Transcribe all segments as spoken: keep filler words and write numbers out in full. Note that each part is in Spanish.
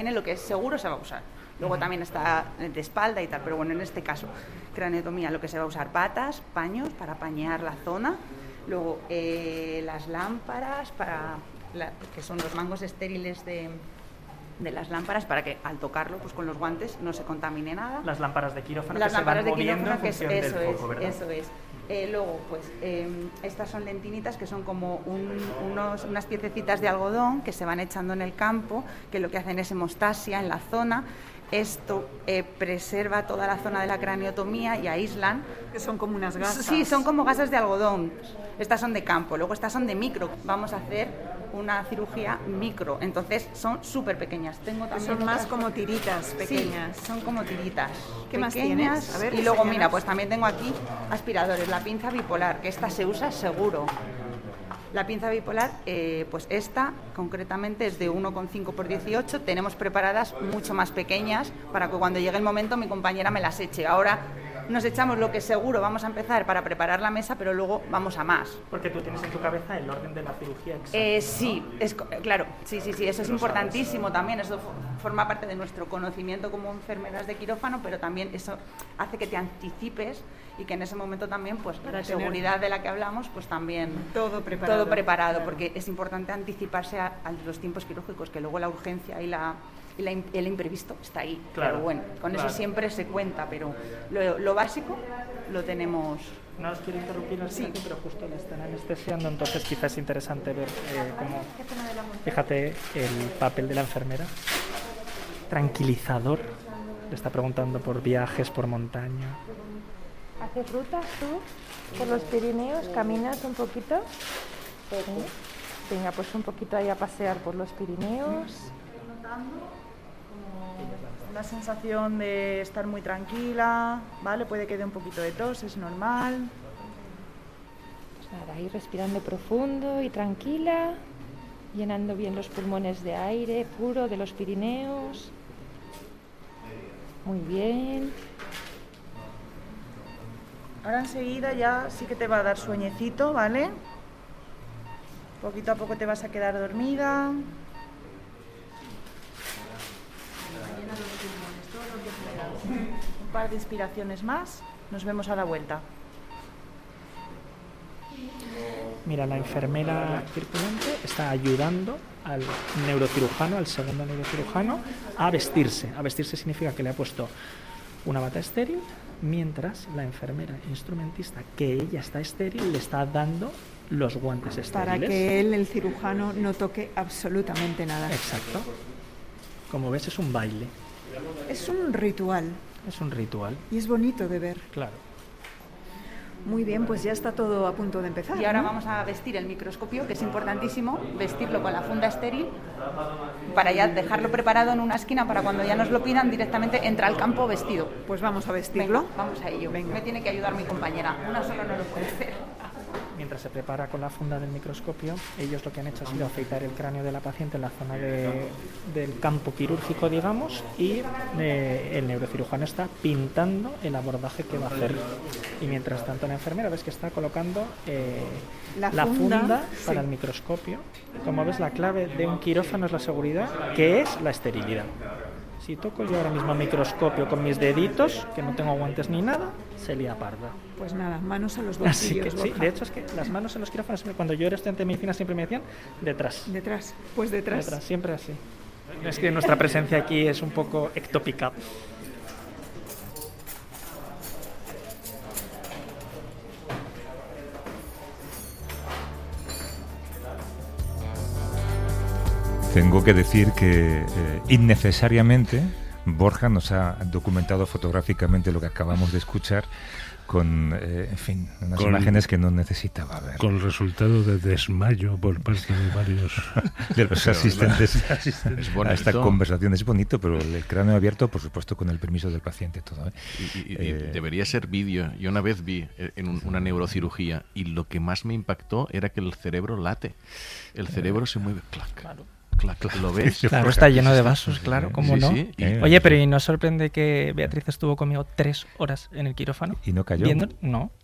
viene lo que es seguro se va a usar. Luego también está de espalda y tal, pero bueno, en este caso, craneotomía, lo que se va a usar, batas, paños para pañear la zona, luego eh, las lámparas, para la, que son los mangos estériles de, de las lámparas, para que al tocarlo, pues con los guantes, no se contamine nada. Las lámparas de quirófano las que lámparas se van de moviendo quirófano, en que es, función eso del es, foco, ¿verdad? Eso es. Eh, luego, pues eh, estas son lentinitas que son como un, unos, unas piececitas de algodón que se van echando en el campo, que lo que hacen es hemostasia en la zona. Esto eh, preserva toda la zona de la craneotomía y aíslan. Que son como unas gasas. Sí, son como gasas de algodón. Estas son de campo, luego estas son de micro. Vamos a hacer una cirugía micro, entonces son súper pequeñas. Tengo también son más otras... como tiritas pequeñas. Sí, son como tiritas. ¿Qué pequeñas. más tienes? A ver, y luego, enséñanos. mira, pues también tengo aquí aspiradores. La pinza bipolar, que esta se usa seguro. La pinza bipolar, eh, pues esta concretamente es de uno coma cinco por dieciocho, tenemos preparadas mucho más pequeñas para que cuando llegue el momento mi compañera me las eche. Ahora nos echamos lo que seguro vamos a empezar para preparar la mesa, pero luego vamos a más. Porque tú tienes en tu cabeza el orden de la cirugía exacto. Eh, sí, es, claro, sí, sí, sí, eso es importantísimo también, eso forma parte de nuestro conocimiento como enfermeras de quirófano, pero también eso hace que te anticipes y que en ese momento también, pues, para la seguridad de la que hablamos, pues también todo preparado, todo preparado claro. Porque es importante anticiparse a, a los tiempos quirúrgicos, que luego la urgencia y la... y la, el imprevisto está ahí, claro, pero bueno, con claro. eso siempre se cuenta, pero lo, lo básico lo tenemos. No os quiero interrumpir, sí. pero justo la están anestesiando, entonces quizás es interesante ver eh, cómo, fíjate, el papel de la enfermera, tranquilizador, le está preguntando por viajes por montaña. ¿Haces rutas tú por los Pirineos? ¿Caminas un poquito? ¿Eh? Venga, pues un poquito ahí a pasear por los Pirineos. La sensación de estar muy tranquila, ¿vale? Puede que dé un poquito de tos, es normal. Pues nada, ahí respirando profundo y tranquila, llenando bien los pulmones de aire puro de los Pirineos. Muy bien. Ahora enseguida ya sí que te va a dar sueñecito, ¿vale? Poquito a poco te vas a quedar dormida. Un par de inspiraciones más, nos vemos a la vuelta. Mira, la enfermera circulante está ayudando al neurocirujano, al segundo neurocirujano, a vestirse. A vestirse significa que le ha puesto una bata estéril, mientras la enfermera instrumentista, que ella está estéril, le está dando los guantes estériles. Para que él, el cirujano, no toque absolutamente nada. Exacto. Como ves, es un baile. Es un ritual. Es un ritual. Y es bonito de ver. Claro. Muy bien, pues ya está todo a punto de empezar. Y ahora ¿no? vamos a vestir el microscopio, que es importantísimo, vestirlo con la funda estéril, para ya dejarlo preparado en una esquina para cuando ya nos lo pidan, directamente entra al campo vestido. Pues vamos a vestirlo. Venga, vamos a ello. Venga. Me tiene que ayudar mi compañera. Una sola no lo puede hacer. Mientras se prepara con la funda del microscopio, ellos lo que han hecho ha sido afeitar el cráneo de la paciente en la zona de, del campo quirúrgico, digamos, y eh, el neurocirujano está pintando el abordaje que va a hacer. Y mientras tanto la enfermera ves que está colocando eh, la, la funda, funda para sí. el microscopio. Como ves, la clave de un quirófano es la seguridad, que es la esterilidad. Si toco yo ahora mismo el microscopio con mis deditos, que no tengo guantes ni nada, se lía parda. Pues nada, manos a los Así bolsillos. que sí, de hecho es que las manos en los quirófanos, cuando yo era estudiante de medicina siempre me decían detrás. Detrás, pues detrás. Detrás, siempre así. Es que nuestra presencia aquí es un poco ectópica. Tengo que decir que eh, innecesariamente Borja nos ha documentado fotográficamente lo que acabamos de escuchar con, eh, en fin, unas con, imágenes que no necesitaba ver. Con resultado de desmayo por parte de varios de los asistentes es a esta conversación. Es bonito, pero el cráneo abierto, por supuesto, con el permiso del paciente. Todo, ¿eh? Y, y, eh, y debería ser vídeo. Yo una vez vi en un, una neurocirugía y lo que más me impactó era que el cerebro late. El cerebro se mueve. Clac. Claro. ¿Lo ves? Claro, está lleno de vasos, claro, ¿cómo sí, no? Sí. Y, Oye, pero ¿y nos sorprende que Beatriz estuvo conmigo tres horas en el quirófano? ¿Y no cayó? Viendo... No,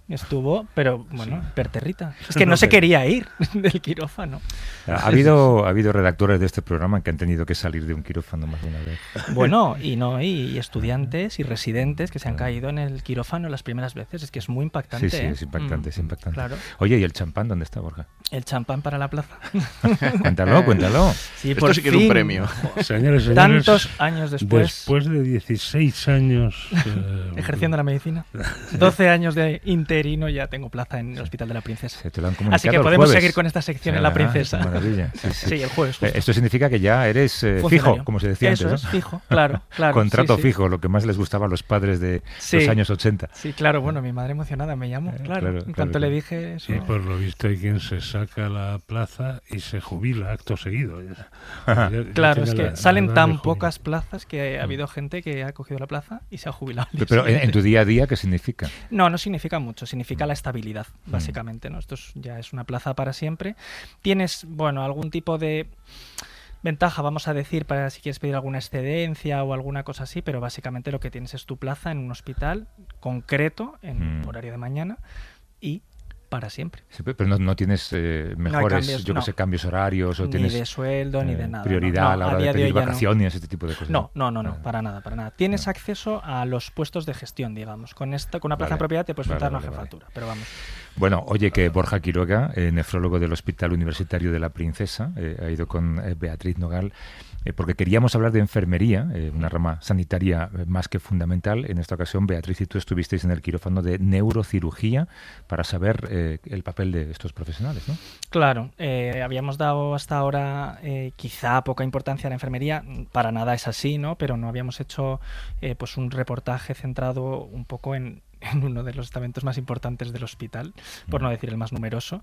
Estuvo, pero bueno, sí. perterrita. Es que no se quería ir del quirófano. Ha habido, ha habido redactores de este programa que han tenido que salir de un quirófano más de una vez. Bueno, y no, y, y estudiantes y residentes que se han caído en el quirófano las primeras veces. Es que es muy impactante. Sí, sí, ¿eh? es impactante, mm, es impactante. Claro. Oye, ¿y el champán dónde está, Borja? El champán para la plaza. Cuéntalo, cuéntalo. Sí, Esto por sí que fin. es un premio. Señores, señores, tantos años después. Después de dieciséis años... Eh, ejerciendo la medicina. doce años de interino, ya tengo plaza en el Hospital de la Princesa. Se te lo han comunicado. Así que podemos seguir con esta sección ah, en la Princesa. Maravilla. Sí, sí. sí, el jueves. Eh, esto significa que ya eres eh, fijo, como se decía Eso antes, ¿no? es, fijo, claro, claro. Contrato sí, sí. fijo, lo que más les gustaba a los padres de sí. los años ochenta. Sí, claro, bueno, mi madre emocionada me llamó, claro. claro en claro, cuanto claro. le dije eso. Y por lo visto hay quien se saca la plaza y se jubila acto seguido. Ya, ya, claro, ya es que la, salen la tan pocas plazas que ha habido gente que ha cogido la plaza y se ha jubilado. Pero, pero en, en tu día a día, ¿qué significa? No, no significa mucho, significa la estabilidad, básicamente, ¿no? Esto es, ya es una plaza para siempre. Tienes, bueno, algún tipo de ventaja, vamos a decir, para si quieres pedir alguna excedencia o alguna cosa así, pero básicamente lo que tienes es tu plaza en un hospital concreto, en mm. horario de mañana, y para siempre. Sí, pero no, no tienes eh, mejores, no cambios, yo no. que sé, cambios horarios o ni tienes de sueldo eh, ni de nada. prioridad no, no, a la hora de pedir vacaciones, no. ese tipo de cosas. No, no, no, no, no, para nada, para nada. Tienes no. acceso a los puestos de gestión, digamos. Con esta, con una plaza vale. en propiedad te puedes montar vale, vale, una jefatura, vale. pero vamos. Bueno, oye, que Borja Quiroga, eh, nefrólogo del Hospital Universitario de la Princesa, eh, ha ido con eh, Beatriz Nogal, eh, porque queríamos hablar de enfermería, eh, una rama sanitaria eh, más que fundamental. En esta ocasión, Beatriz y tú estuvisteis en el quirófano de neurocirugía para saber eh, el papel de estos profesionales, ¿no? Claro, eh, habíamos dado hasta ahora eh, quizá poca importancia a la enfermería, para nada es así, ¿no? Pero no habíamos hecho eh, pues un reportaje centrado un poco en, en uno de los estamentos más importantes del hospital, por no decir el más numeroso.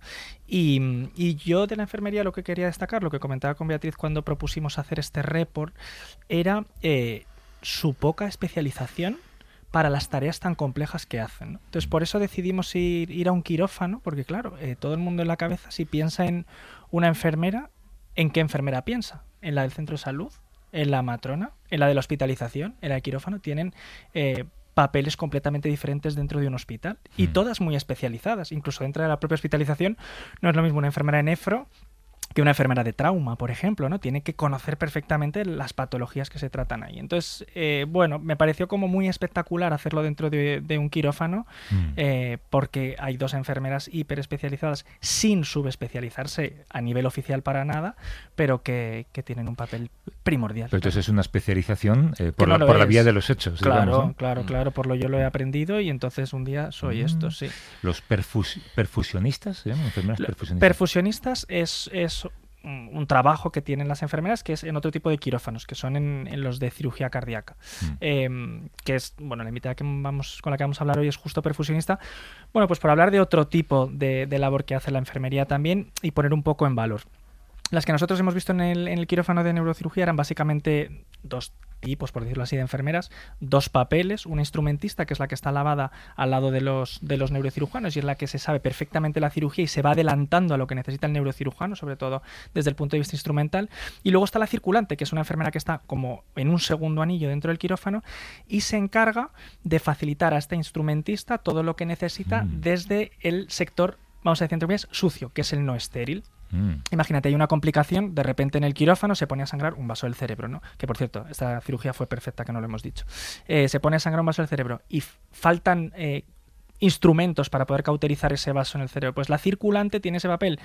Y, y yo de la enfermería lo que quería destacar, lo que comentaba con Beatriz cuando propusimos hacer este report, era eh, su poca especialización para las tareas tan complejas que hacen, ¿no? Entonces, por eso decidimos ir, ir a un quirófano, porque claro, eh, todo el mundo en la cabeza, si piensa en una enfermera, ¿en qué enfermera piensa? ¿En la del centro de salud? ¿En la matrona? ¿En la de la hospitalización? ¿En el quirófano? Tienen eh, papeles completamente diferentes dentro de un hospital y todas muy especializadas. Incluso dentro de la propia hospitalización no es lo mismo una enfermera de nefro que una enfermera de trauma, por ejemplo, ¿no? Tiene que conocer perfectamente las patologías que se tratan ahí. Entonces, eh, bueno, me pareció como muy espectacular hacerlo dentro de, de un quirófano, mm. eh, porque hay dos enfermeras hiperespecializadas sin subespecializarse a nivel oficial para nada, pero que, que tienen un papel primordial. Pero entonces es una especialización eh, por, no la, por la vía de los hechos. Claro, digamos, ¿no? claro, mm. claro, por lo yo lo he aprendido y entonces un día soy mm. esto, sí. ¿Los perfus perfusionistas se llaman? ¿Enfermeras perfusionistas? Perfusionistas es... es un trabajo que tienen las enfermeras que es en otro tipo de quirófanos, que son en, en los de cirugía cardíaca, mm. eh, que es, bueno, la invitada que vamos, con la que vamos a hablar hoy es justo perfusionista. Bueno, pues por hablar de otro tipo de, de labor que hace la enfermería también y poner un poco en valor. Las que nosotros hemos visto en el, en el quirófano de neurocirugía eran básicamente dos tipos, por decirlo así, de enfermeras, dos papeles, una instrumentista, que es la que está lavada al lado de los, de los neurocirujanos y es la que se sabe perfectamente la cirugía y se va adelantando a lo que necesita el neurocirujano, sobre todo desde el punto de vista instrumental, y luego está la circulante, que es una enfermera que está como en un segundo anillo dentro del quirófano y se encarga de facilitar a este instrumentista todo lo que necesita mm. desde el sector, vamos a decir entre comillas, sucio, que es el no estéril. Mm. Imagínate, hay una complicación, de repente en el quirófano se pone a sangrar un vaso del cerebro, ¿no? Que por cierto, esta cirugía fue perfecta, que no lo hemos dicho. Eh, se pone a sangrar un vaso del cerebro y faltan eh, instrumentos para poder cauterizar ese vaso en el cerebro. Pues la circulante tiene ese papel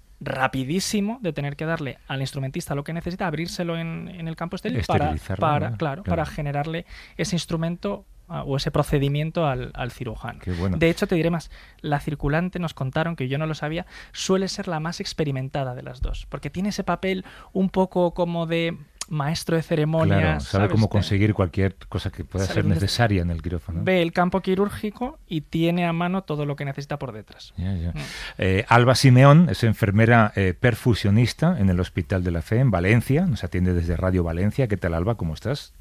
rapidísimo de tener que darle al instrumentista lo que necesita, abrírselo en, en el campo estéril para, para, claro, claro. para generarle ese instrumento o ese procedimiento al, al cirujano. Qué bueno. De hecho, te diré más, la circulante, nos contaron, que yo no lo sabía, suele ser la más experimentada de las dos, porque tiene ese papel un poco como de maestro de ceremonias. Claro, sabe ¿sabes? cómo conseguir cualquier cosa que pueda ser necesaria en el quirófano. Ve el campo quirúrgico y tiene a mano todo lo que necesita por detrás. Ya, ya. Mm. Eh, Alba Simeón es enfermera eh, perfusionista en el Hospital de la Fe en Valencia, nos atiende desde Radio Valencia. ¿Qué tal, Alba? ¿Cómo estás?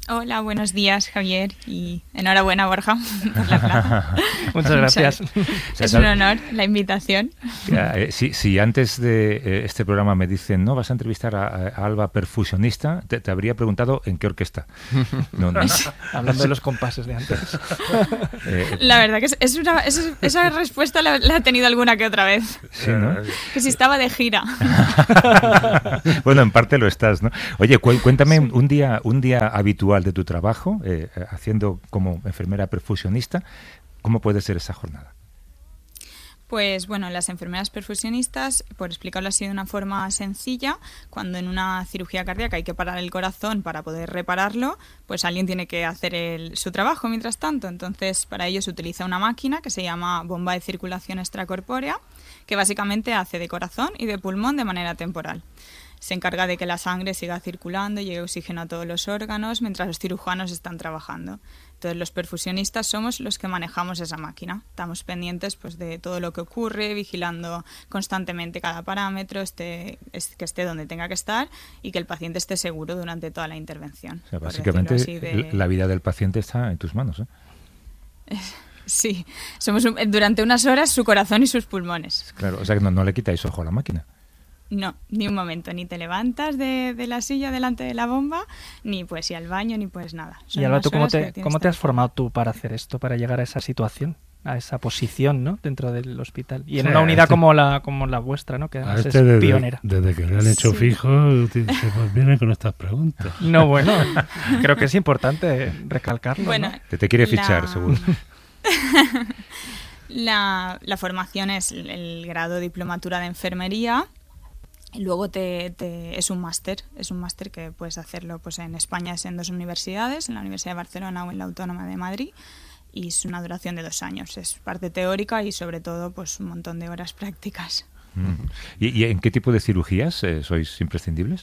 Hola, buenos días, Javier, y enhorabuena, Borja, por la plaza. Muchas gracias. Es un honor la invitación. Ya, eh, si, si antes de eh, este programa me dicen, no, vas a entrevistar a, a Alba, perfusionista, te, te habría preguntado en qué orquesta. No, no. Hablando de los compases de antes. eh, la verdad que es, es una, es, esa respuesta la, la he tenido alguna que otra vez. Sí, ¿no? Que si estaba de gira. Bueno, en parte lo estás, ¿no? Oye, cu cuéntame sí. un día un día habitual de tu trabajo, eh, haciendo como enfermera perfusionista, ¿cómo puede ser esa jornada? Pues bueno, las enfermeras perfusionistas, por explicarlo así de una forma sencilla, cuando en una cirugía cardíaca hay que parar el corazón para poder repararlo, pues alguien tiene que hacer el, su trabajo mientras tanto. Entonces, para ello se utiliza una máquina que se llama bomba de circulación extracorpórea, que básicamente hace de corazón y de pulmón de manera temporal. Se encarga de que la sangre siga circulando y llegue oxígeno a todos los órganos mientras los cirujanos están trabajando. Entonces los perfusionistas somos los que manejamos esa máquina. Estamos pendientes pues, de todo lo que ocurre, vigilando constantemente cada parámetro, esté, es, que esté donde tenga que estar y que el paciente esté seguro durante toda la intervención. O sea, básicamente de... la vida del paciente está en tus manos, ¿eh? Sí, somos un, durante unas horas su corazón y sus pulmones. Claro, o sea que no, no le quitáis ojo a la máquina. No, ni un momento, ni te levantas de, de la silla delante de la bomba, ni puedes ir al baño, ni pues nada. Son y Alba, ¿tú cómo te, cómo te has formado tú para hacer esto, para llegar a esa situación, a esa posición, ¿no? Dentro del hospital? Y en sí, una unidad este, como la como la vuestra, ¿no? Que este es desde, pionera. Desde que le han hecho sí. fijo, se pues vienen con estas preguntas. No, bueno, creo que es importante recalcarlo, bueno, ¿no? Te, te quiere fichar, la... seguro. la, la formación es el, el grado diplomatura de enfermería. Y luego te, te, es un máster, es un máster que puedes hacerlo pues en España es en dos universidades, en la Universidad de Barcelona o en la Autónoma de Madrid, y es una duración de dos años. Es parte teórica y sobre todo pues un montón de horas prácticas. Mm. ¿Y, y en qué tipo de cirugías eh, sois imprescindibles?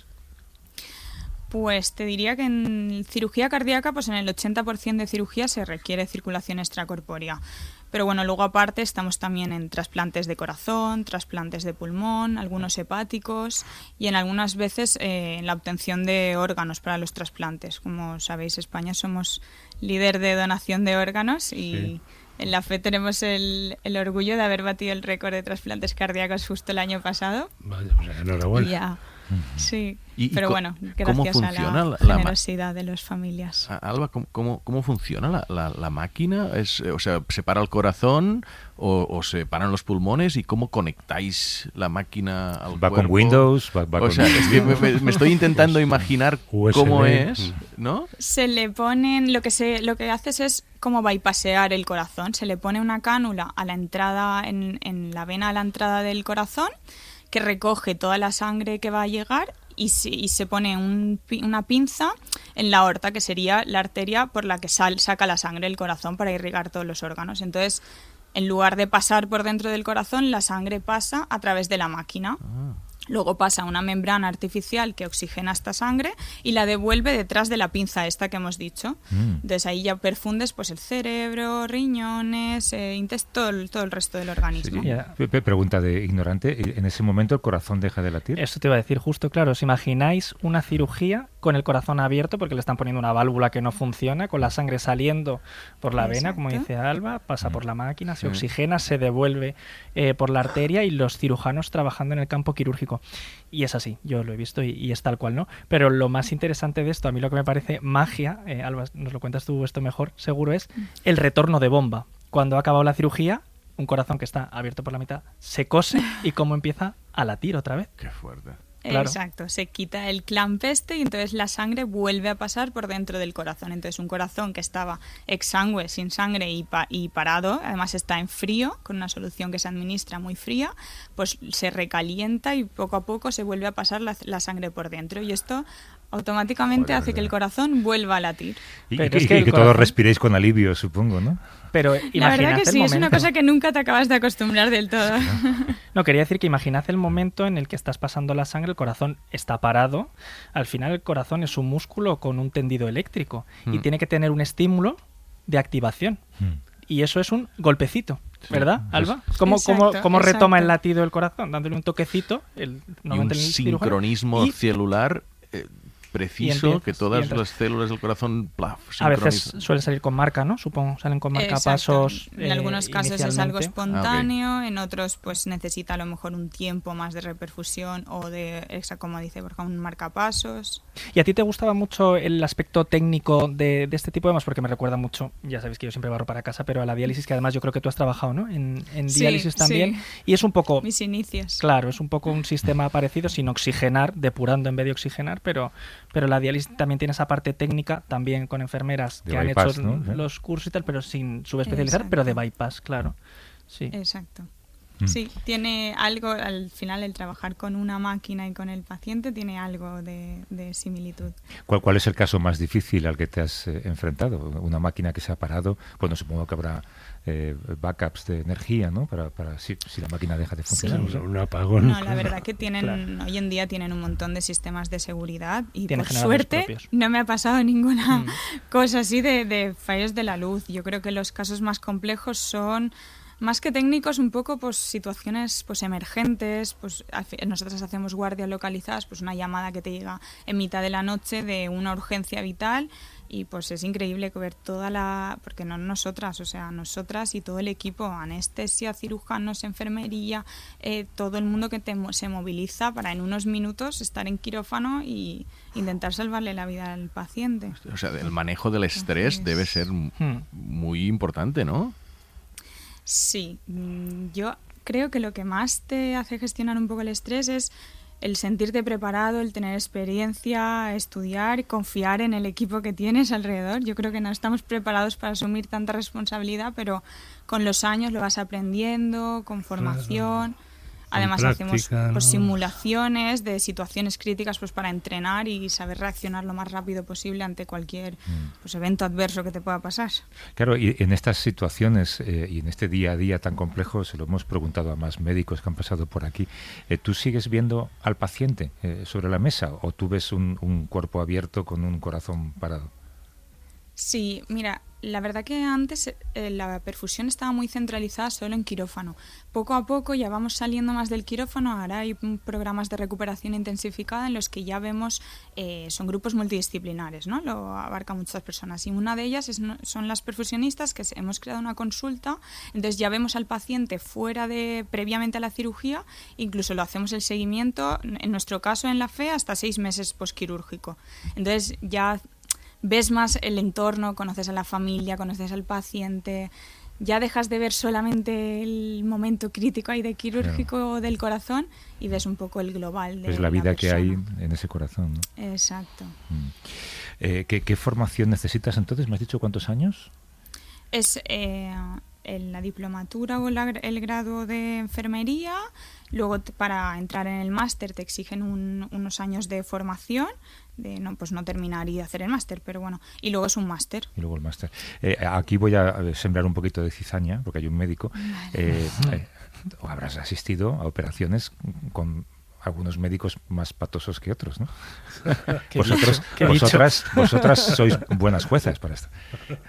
Pues te diría que en cirugía cardíaca, pues en el ochenta por ciento de cirugía se requiere circulación extracorpórea. Pero bueno, luego aparte estamos también en trasplantes de corazón, trasplantes de pulmón, algunos hepáticos y en algunas veces eh, en la obtención de órganos para los trasplantes. Como sabéis, España somos líder de donación de órganos y sí. En la F E tenemos el, el orgullo de haber batido el récord de trasplantes cardíacos justo el año pasado. Vaya, pues enhorabuena. Y ya. Sí, ¿Y, pero y bueno, gracias a la, la generosidad de las familias. Alba, ¿cómo, cómo, cómo funciona la, la, la máquina? Es, o sea, ¿se para el corazón o, o se paran los pulmones? ¿Y cómo conectáis la máquina al va cuerpo? Va con Windows, va, va o con... sea, es que me, me estoy intentando imaginar U S B. Cómo es, ¿no? Se le ponen, lo que se, lo que haces es como bypassear el corazón. Se le pone una cánula a la entrada, en, en la vena a la entrada del corazón, que recoge toda la sangre que va a llegar y se, y se pone un, una pinza en la aorta, que sería la arteria por la que sal, saca la sangre del corazón para irrigar todos los órganos. Entonces, en lugar de pasar por dentro del corazón, la sangre pasa a través de la máquina. Ah. Luego pasa una membrana artificial que oxigena esta sangre y la devuelve detrás de la pinza esta que hemos dicho. Mm. Entonces ahí ya perfundes pues el cerebro, riñones, eh, intestino, todo el, todo el resto del organismo. Sí, yeah. Pregunta de ignorante, ¿en ese momento el corazón deja de latir? Eso te iba a decir justo, claro. ¿Os imagináis una cirugía con el corazón abierto porque le están poniendo una válvula que no funciona, con la sangre saliendo por la Exacto. vena, como dice Alba, pasa mm. por la máquina, se mm. oxigena, se devuelve eh, por la arteria y los cirujanos trabajando en el campo quirúrgico? Y es así, yo lo he visto y, y es tal cual, ¿no? Pero lo más interesante de esto, a mí lo que me parece magia, eh, Alba, nos lo cuentas tú esto mejor, seguro, es el retorno de bomba. Cuando ha acabado la cirugía, un corazón que está abierto por la mitad se cose y cómo empieza a latir otra vez. Qué fuerte. Claro. Exacto, se quita el clamp este y entonces la sangre vuelve a pasar por dentro del corazón. Entonces un corazón que estaba exangüe, sin sangre y, pa y parado, además está en frío, con una solución que se administra muy fría, pues se recalienta y poco a poco se vuelve a pasar la, la sangre por dentro. Y esto automáticamente Joder, hace que el corazón vuelva a latir. Y, y que, es que, que corazón... todos respiréis con alivio, supongo, ¿no? Pero la verdad que sí, es una cosa que nunca te acabas de acostumbrar del todo. No, quería decir que imaginad el momento en el que estás pasando la sangre, el corazón está parado, al final el corazón es un músculo con un tendido eléctrico mm. y tiene que tener un estímulo de activación. Mm. Y eso es un golpecito, ¿verdad, sí, Alba? ¿Cómo, exacto, cómo, cómo retoma el latido del corazón? Dándole un toquecito. El, y un sincronismo y... celular... Eh, preciso empiezas, que todas entras. las células del corazón plaf, A veces sincronizan. suelen salir con marca, ¿no? Supongo, salen con marcapasos. En algunos eh, casos es algo inicialmente. espontáneo, Ah, okay. en otros pues necesita a lo mejor un tiempo más de reperfusión o de, exa- como dice Borja, un marcapasos. ¿Y a ti te gustaba mucho el aspecto técnico de, de este tipo de temas? Porque me recuerda mucho, ya sabéis que yo siempre barro para casa, pero a la diálisis, que además yo creo que tú has trabajado, ¿no? En, en Sí, diálisis también. sí. Y es un poco... Mis inicios. Claro, es un poco un sistema parecido, sin oxigenar, depurando en vez de oxigenar, pero, pero la diálisis también tiene esa parte técnica, también con enfermeras De que han bypass, hecho ¿no? los cursos y tal, pero sin subespecializar, Exacto. pero de bypass, claro. Sí. Exacto. Mm. Sí, tiene algo, al final el trabajar con una máquina y con el paciente tiene algo de, de similitud. ¿Cuál, ¿Cuál es el caso más difícil al que te has eh, enfrentado? Una máquina que se ha parado, bueno, supongo que habrá eh, backups de energía, ¿no? Para, para si, si la máquina deja de funcionar. Un, ¿no? un apagón. No, la verdad que tienen, Claro. hoy en día tienen un montón de sistemas de seguridad y Tienen por generadores suerte propios. no me ha pasado ninguna Mm. cosa así de, de fallos de la luz. Yo creo que los casos más complejos son más que técnicos, un poco pues situaciones pues emergentes, pues al fi- nosotros hacemos guardias localizadas, pues una llamada que te llega en mitad de la noche de una urgencia vital y pues es increíble que ver toda la, porque no nosotras, o sea, nosotras y todo el equipo, anestesia, cirujanos, enfermería, eh, todo el mundo que te mo- se moviliza para en unos minutos estar en quirófano y intentar salvarle la vida al paciente. O sea, el manejo del estrés Entonces- debe ser m- Hmm. muy importante, ¿no? Sí, mm, yo creo que lo que más te hace gestionar un poco el estrés es el sentirte preparado, el tener experiencia, estudiar, confiar en el equipo que tienes alrededor. Yo creo que no estamos preparados para asumir tanta responsabilidad, pero con los años lo vas aprendiendo, con formación. Además hacemos práctica, pues, ¿no? simulaciones de situaciones críticas pues para entrenar y saber reaccionar lo más rápido posible ante cualquier pues, evento adverso que te pueda pasar. Claro, y en estas situaciones eh, y en este día a día tan complejo, se lo hemos preguntado a más médicos que han pasado por aquí, eh, ¿tú sigues viendo al paciente eh, sobre la mesa o tú ves un, un cuerpo abierto con un corazón parado? Sí, mira, la verdad que antes eh, la perfusión estaba muy centralizada solo en quirófano. Poco a poco ya vamos saliendo más del quirófano, ahora hay mm, programas de recuperación intensificada en los que ya vemos, eh, son grupos multidisciplinares, ¿no? Lo abarca muchas personas y una de ellas es, no- son las perfusionistas que se- hemos creado una consulta, entonces ya vemos al paciente fuera de, previamente a la cirugía, incluso lo hacemos el seguimiento, en nuestro caso en la F E hasta seis meses posquirúrgico. Entonces ya ves más el entorno, conoces a la familia, conoces al paciente, ya dejas de ver solamente el momento crítico ahí de quirúrgico del corazón y ves un poco el global de Es la vida que hay persona. en ese corazón, ¿no? Exacto. Mm. Eh, ¿qué, ¿Qué formación necesitas entonces? ¿Me has dicho cuántos años? Es eh, en la diplomatura o la- el grado de enfermería, luego te- para entrar en el máster te exigen un- unos años de formación, de no pues no terminar y hacer el máster, pero bueno, y luego es un máster. Y luego el máster. Eh, aquí voy a eh, sembrar un poquito de cizaña, porque hay un médico. Eh, eh, o habrás asistido a operaciones con algunos médicos más patosos que otros, ¿no? ¿Qué Vosotros, dicho? ¿Qué dicho? vosotras, vosotras sois buenas juezas para esto.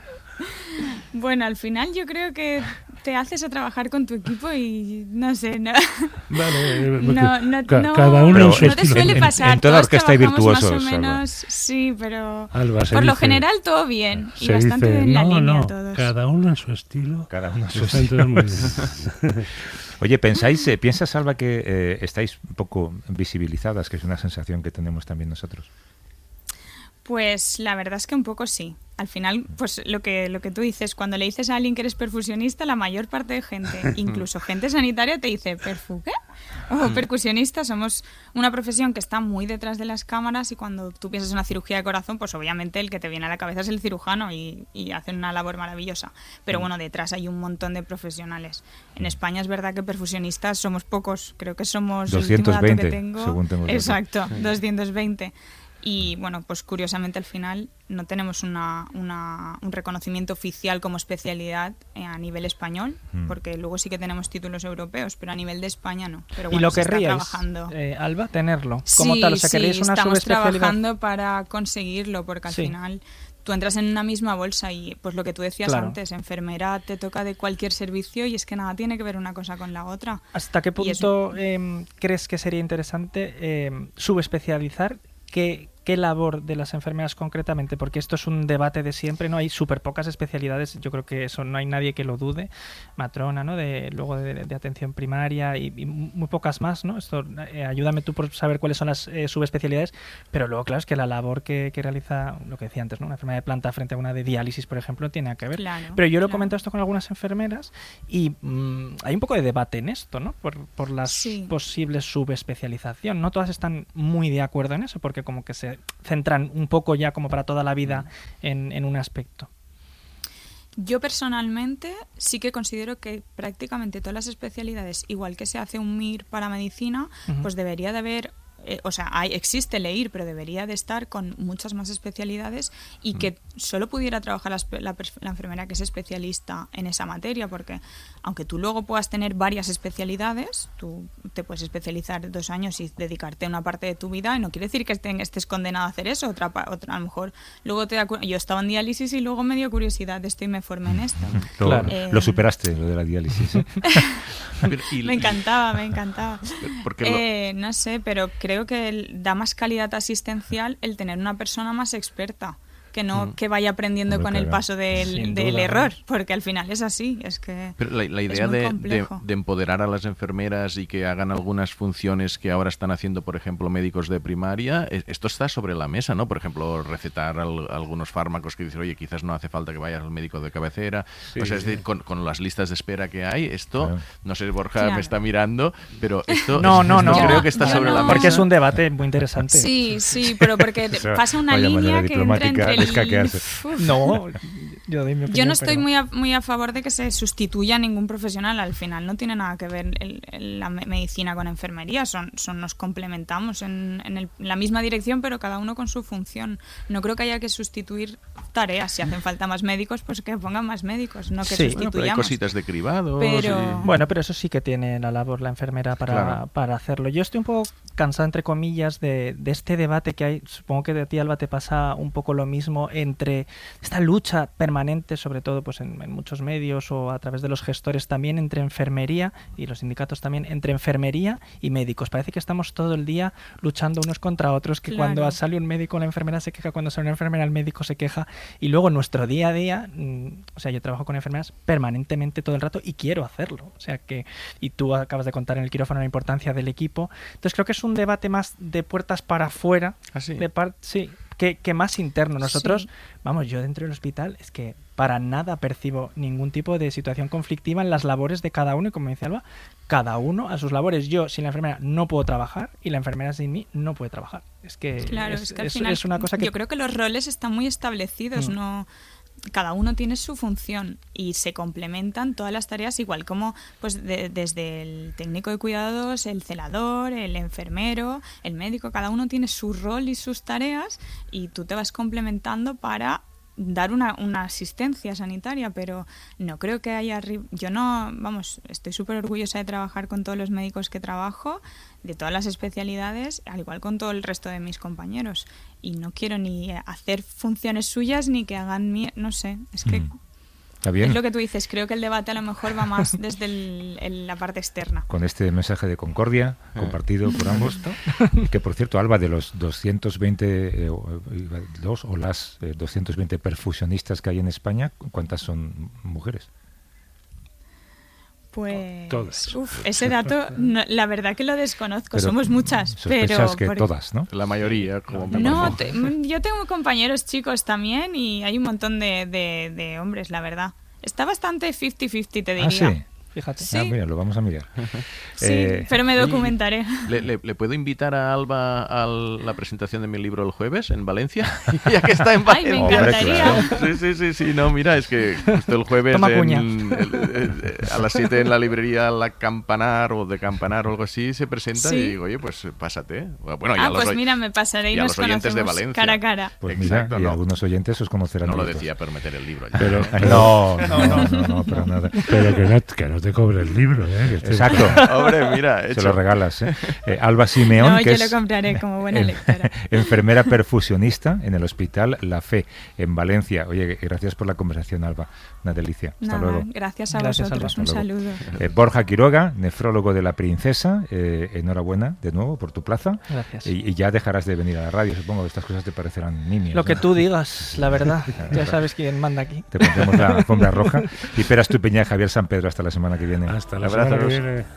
Bueno, al final yo creo que te haces a trabajar con tu equipo y no sé, no, Vale, eh, no, no, ca- no- cada uno Pero en su no te estilo. suele En- en- pasar. en toda todos orquesta hay trabajamos más virtuosos, o Alba. menos, sí, pero Alba, se por lo dice- general todo bien y Se bastante dice, en la no, línea no, todos. cada uno en su estilo. Cada uno en su Están estilo. todos muy bien. Oye, ¿pensáis, eh, piensas, Alba, que eh, estáis un poco visibilizadas, que es una sensación que tenemos también nosotros? Pues la verdad es que un poco sí. Al final, pues lo que lo que tú dices, cuando le dices a alguien que eres perfusionista, la mayor parte de gente, incluso gente sanitaria, te dice, ¿perfu qué? O percusionista, somos una profesión que está muy detrás de las cámaras y cuando tú piensas en una cirugía de corazón, pues obviamente el que te viene a la cabeza es el cirujano y, y hacen una labor maravillosa. Pero bueno, detrás hay un montón de profesionales. En España es verdad que perfusionistas somos pocos, creo que somos el último dato doscientos veinte, que tengo. según tengo el dato. Exacto, doscientos veinte. Y bueno, pues curiosamente al final no tenemos una, una, un reconocimiento oficial como especialidad eh, a nivel español, Mm. porque luego sí que tenemos títulos europeos, pero a nivel de España no. Pero ¿Y bueno, lo se está querríais, trabajando. eh, Alba, tenerlo como Sí, tal? O sea, sí, ¿queréis una estamos subespecialidad? trabajando para conseguirlo, porque al Sí. final tú entras en una misma bolsa y pues lo que tú decías Claro. antes, enfermera te toca de cualquier servicio y es que nada tiene que ver una cosa con la otra. ¿Hasta qué Y es- punto eh, crees que sería interesante eh, subespecializar? ¿Qué, qué labor de las enfermeras concretamente, porque esto es un debate de siempre, ¿no? Hay súper pocas especialidades, yo creo que eso no hay nadie que lo dude, matrona, ¿no? De, luego de, de atención primaria y, y muy pocas más, ¿no? Esto, eh, ayúdame tú por saber cuáles son las eh, subespecialidades, pero luego, claro, es que la labor que, que realiza, lo que decía antes, ¿no? Una enfermedad de planta frente a una de diálisis, por ejemplo, tiene que ver. Claro, pero yo lo he claro. comentado esto con algunas enfermeras y mmm, hay un poco de debate en esto, ¿no? Por, por las Sí. posibles subespecialización. No todas están muy de acuerdo en eso, porque como que se centran un poco ya como para toda la vida en, en un aspecto. Yo personalmente sí que considero que prácticamente todas las especialidades, igual que se hace un M I R para medicina, Uh-huh. pues debería de haber, eh, o sea, hay, existe el E I R, pero debería de estar con muchas más especialidades y Mm. que solo pudiera trabajar la, espe- la, pers- la enfermera que es especialista en esa materia, porque aunque tú luego puedas tener varias especialidades, tú te puedes especializar dos años y dedicarte a una parte de tu vida, y no quiere decir que estén- estés condenado a hacer eso. Otra, pa- otra a lo mejor luego te da cu- yo estaba en diálisis y luego me dio curiosidad de esto y me formé en esto. Lo, Claro. Eh, lo superaste, lo de la diálisis, ¿eh? Pero, y- Me encantaba, me encantaba. Porque lo- Eh, no sé, pero creo que el- da más calidad asistencial el tener una persona más experta, que no Mm. que vaya aprendiendo Hombre, con el claro. paso del, Sin del duda, error, vamos. porque al final es así, es que Pero la, la es idea muy de, de, complejo. de empoderar a las enfermeras y que hagan algunas funciones que ahora están haciendo, por ejemplo, médicos de primaria, eh, esto está sobre la mesa, ¿no? Por ejemplo, recetar al- algunos fármacos que dicen, oye, quizás no hace falta que vayas al médico de cabecera. Sí, o sea, es sí. decir, con, con las listas de espera que hay, esto, Claro. no sé, Borja Claro. me está mirando, pero esto, No, no, esto no. creo Yo que está no- sobre yo la no- mesa. Porque es un debate muy interesante. sí, sí, pero porque Esa pasa una vaya línea manera que entra diplomática entre de el... escaquearse. Uf. No, yo doy mi opinión. Yo no estoy pero- muy a, muy a favor de que se sustituya a ningún profesional. Al final no tiene nada que ver el- el- la me- medicina con enfermería. Son, son nos complementamos en, en el- en la misma dirección, pero cada uno con su función. No creo que haya que sustituir tareas. Si hacen falta más médicos, pues que pongan más médicos, no que Sí. Bueno, pero hay sustituyamos. cositas de cribados. Pero- y- Bueno, pero eso sí que tiene la labor la enfermera para, Claro. para hacerlo. Yo estoy un poco cansado, entre comillas, de, de este debate que hay. Supongo que de ti, Alba, te pasa un poco lo mismo entre esta lucha permanente, sobre todo pues en, en muchos medios o a través de los gestores también, entre enfermería y los sindicatos también, entre enfermería y médicos. Parece que estamos todo el día luchando unos contra otros, que Claro. cuando sale un médico la enfermera se queja, cuando sale una enfermera el médico se queja, y luego en nuestro día a día, mm, o sea, yo trabajo con enfermeras permanentemente todo el rato y quiero hacerlo. O sea que, y tú acabas de contar en el quirófano la importancia del equipo. Entonces creo que es un debate más de puertas para afuera, ¿Ah, sí? de par- sí, que, que más interno. Nosotros, Sí. vamos, yo dentro del hospital es que para nada percibo ningún tipo de situación conflictiva en las labores de cada uno, y como dice Alba, cada uno a sus labores. Yo sin la enfermera no puedo trabajar y la enfermera sin mí no puede trabajar. Es que, Claro, es, es que al es- final es una cosa que... yo creo que los roles están muy establecidos, Mm. no cada uno tiene su función y se complementan todas las tareas igual como pues de- desde el técnico de cuidados, el celador, el enfermero, el médico, cada uno tiene su rol y sus tareas y tú te vas complementando para dar una, una asistencia sanitaria, pero no creo que haya... arri- Yo no, vamos, estoy súper orgullosa de trabajar con todos los médicos que trabajo, de todas las especialidades, al igual con todo el resto de mis compañeros. Y no quiero ni hacer funciones suyas ni que hagan mi... No sé, es que... Mm. Está bien. Es lo que tú dices, creo que el debate a lo mejor va más desde el- el- la parte externa. Con este mensaje de concordia Eh. compartido por ambos. Que por cierto, Alba, de los doscientos veinte eh, o- iba- los o las eh, doscientos veinte perfusionistas que hay en España, ¿cuántas son mujeres? Pues... Todas. Uf, ese dato, no- la verdad que lo desconozco, Pero somos muchas, pero... sospechas que por- todas, ¿no? La mayoría, como me No, parece. te- yo tengo compañeros chicos también y hay un montón de, de- de hombres, la verdad. Está bastante cincuenta cincuenta, te diría. Ah, sí. Fíjate. Sí. Ah, mira, lo vamos a mirar. Sí, Eh, pero me documentaré. ¿Le, le, le puedo invitar a Alba a la presentación de mi libro el jueves en Valencia? Ya que está en Ay, me Valencia. encantaría. Hombre, claro. Sí, sí, sí, sí, no, mira, es que justo el jueves Toma en- cuña. el- el- a las siete en la librería La Campanar o de Campanar o algo así se presenta Sí. y digo, oye, pues pásate. Bueno, ya Ah, los pues oy- mira, me pasaré y, y a nos los oyentes de conocemos Valencia. cara a cara. Pues Exacto, mira, y no. algunos oyentes os conocerán. No lo directos. decía por meter el libro. Pero, no, no, no, no, no, para nada. Pero que no, que no no te cobre el libro, ¿eh? Que este- Exacto. Hombre, mira, Se hecho. lo regalas, ¿eh? Eh, Alba Simeón, No, que yo es lo compraré como buena en- lectora. enfermera perfusionista en el Hospital La Fe, en Valencia. Oye, gracias por la conversación, Alba. Una delicia. Hasta Nada, luego. gracias a Gracias, vosotros. Alba. Un Hasta saludo. Eh, Borja Quiroga, nefrólogo de la Princesa, eh, enhorabuena de nuevo por tu plaza. Gracias. Y, y ya dejarás de venir a la radio, supongo que estas cosas te parecerán nimias. Lo que ¿no? tú digas, la verdad. Ya sabes quién manda aquí. Te pondremos la alfombra roja. Y Pera Estupiñán y Javier San Pedro, hasta la semana que viene. Hasta la Abrazos. semana que viene.